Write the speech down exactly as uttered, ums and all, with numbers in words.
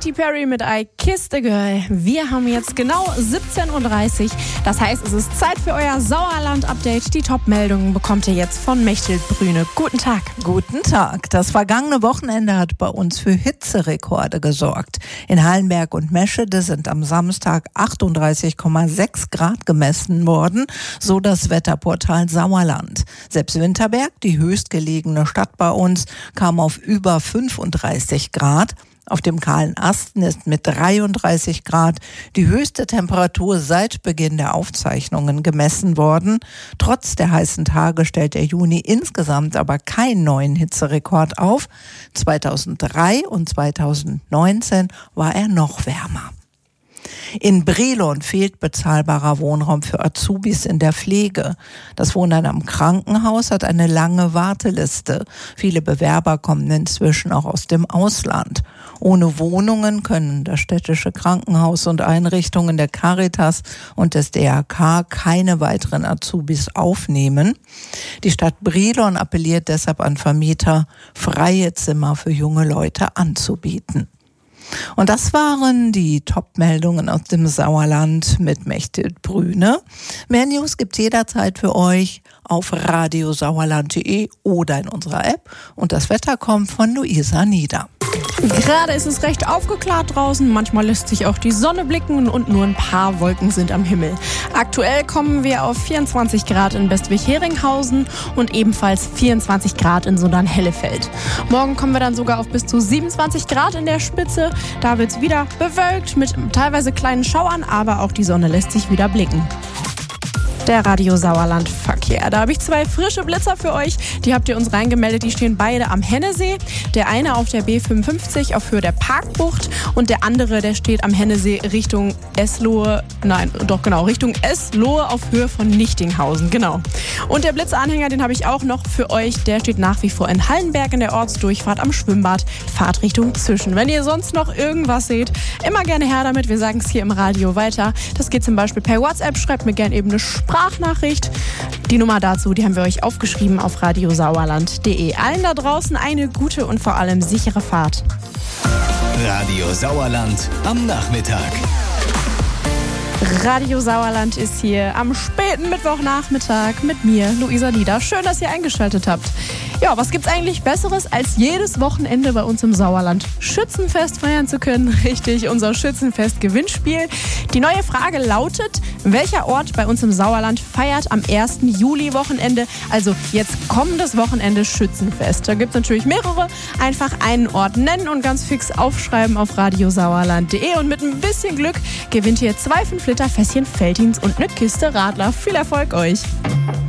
Katy Perry mit I Kissed a Girl. Wir haben jetzt genau siebzehn Uhr dreißig. Das heißt, es ist Zeit für euer Sauerland-Update. Die Top-Meldungen bekommt ihr jetzt von Mechthild Brüne. Guten Tag. Guten Tag. Das vergangene Wochenende hat bei uns für Hitzerekorde gesorgt. In Hallenberg und Meschede sind am Samstag achtunddreißig Komma sechs Grad gemessen worden, so das Wetterportal Sauerland. Selbst Winterberg, die höchstgelegene Stadt bei uns, kam auf über fünfunddreißig Grad. Auf dem kahlen Asten ist mit dreiunddreißig Grad die höchste Temperatur seit Beginn der Aufzeichnungen gemessen worden. Trotz der heißen Tage stellt der Juni insgesamt aber keinen neuen Hitzerekord auf. zweitausenddrei und zweitausendneunzehn war er noch wärmer. In Brilon fehlt bezahlbarer Wohnraum für Azubis in der Pflege. Das Wohnen am Krankenhaus hat eine lange Warteliste. Viele Bewerber kommen inzwischen auch aus dem Ausland. Ohne Wohnungen können das städtische Krankenhaus und Einrichtungen der Caritas und des D R K keine weiteren Azubis aufnehmen. Die Stadt Brilon appelliert deshalb an Vermieter, freie Zimmer für junge Leute anzubieten. Und das waren die Top-Meldungen aus dem Sauerland mit Mechthild Brüne. Mehr News gibt's jederzeit für euch auf radiosauerland punkt de oder in unserer App. Und das Wetter kommt von Luisa Nieder. Gerade ist es recht aufgeklärt draußen, manchmal lässt sich auch die Sonne blicken und nur ein paar Wolken sind am Himmel. Aktuell kommen wir auf vierundzwanzig Grad in Bestwig-Heringhausen und ebenfalls vierundzwanzig Grad in Sundern-Hellefeld. Morgen kommen wir dann sogar auf bis zu siebenundzwanzig Grad in der Spitze. Da wird es wieder bewölkt mit teilweise kleinen Schauern, aber auch die Sonne lässt sich wieder blicken. Der Radio Sauerland Verkehr. Da habe ich zwei frische Blitzer für euch. Die habt ihr uns reingemeldet. Die stehen beide am Hennesee. Der eine auf der B fünfundfünfzig auf Höhe der Parkbucht und der andere, der steht am Hennesee Richtung Eslohe. Nein, doch genau, Richtung Eslohe auf Höhe von Nichtinghausen. Genau. Und der Blitzanhänger, den habe ich auch noch für euch. Der steht nach wie vor in Hallenberg in der Ortsdurchfahrt am Schwimmbad. Fahrtrichtung Zwischen. Wenn ihr sonst noch irgendwas seht, immer gerne her damit. Wir sagen es hier im Radio weiter. Das geht zum Beispiel per WhatsApp. Schreibt mir gerne eben eine Sprachnachricht. Die Nummer dazu, die haben wir euch aufgeschrieben auf radiosauerland punkt de. Allen da draußen eine gute und vor allem sichere Fahrt. Radio Sauerland am Nachmittag. Radio Sauerland ist hier am späten Mittwochnachmittag mit mir, Luisa Nieder. Schön, dass ihr eingeschaltet habt. Ja, was gibt's eigentlich Besseres, als jedes Wochenende bei uns im Sauerland Schützenfest feiern zu können? Richtig, unser Schützenfest-Gewinnspiel. Die neue Frage lautet, welcher Ort bei uns im Sauerland feiert am ersten Juli-Wochenende, also jetzt kommendes Wochenende Schützenfest? Da gibt's natürlich mehrere. Einfach einen Ort nennen und ganz fix aufschreiben auf radiosauerland punkt de und mit ein bisschen Glück gewinnt ihr zwei fünf Liter Fässchen Veltins und eine Kiste Radler. Viel Erfolg euch!